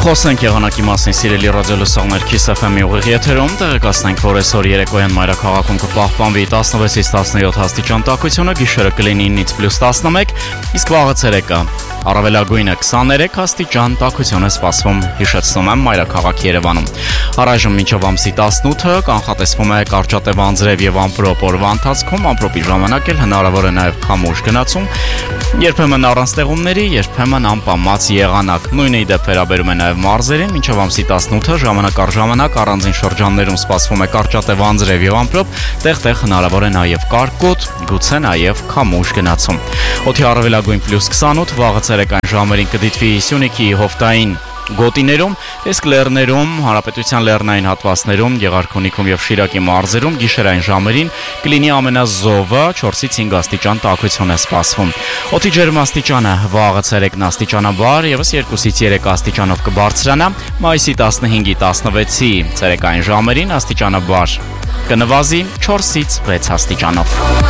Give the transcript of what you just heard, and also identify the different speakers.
Speaker 1: Խոսենք եղանակի մասին, սիրելի ռադիոլսողներ, Kiss FM-ի ուղիղ եթերում, տեղեկացնենք, որ այսօր երեկոյան մայրաքաղաքում կպահպանվի 16-ից 17 աստիճան տաքությունը, գիշերը կլինի 9-ից +11, իսկ վաղը ցերեկը առավելագույնը 23 աստիճան տաքություն է սպասվում, հիշեցնում եմ մայրաքաղաք Երևանում։ Առայժմ մինչև ամսի 18-ը կանխատեսվում է կարճատև անձրև եւ ամպրոպ օրվա ընթացքում, ամպրոպի ժամանակ էլ հնարավոր է նաեւ քամուշ գնացում, երբեմն առանց տեղումների, երբեմն անպամած եղանակ։ Նույնը ի դեպ վերաբերում է նաեւ մարզերին, մինչև ամսի 18-ը ժամանակ առ ժամանակ առանձին շրջաններում սպասվում է կարճատև անձրև եւ ամպրոպ, տեղ-տեղ հնարավոր է նաեւ կարկուտ, գուցե նաեւ քամուշ գնացում։ Օդի առավելագույն +28, վաղը ցերեկային ժամերին կդիտվի Սյունիքի հովտային գոտիներում, իսկ լեռներում, հանրապետության լեռնային հատվածներում, Գեղարքունիքում եւ Շիրակի մարզերում գիշերային ժամերին կլինի ամենազովը 4-ից 5 աստիճան տաքություն է սպասվում։ Օդի ջերմաստիճանը վաղը ցերեկն աստիճանաբար եւս 2-ից 3 աստիճանով կբարձրանա, մայիսի 15-ի 16-ի ցերեկային ժամերին աստիճանաբար կնվազի 4-ից 6 աստիճանով։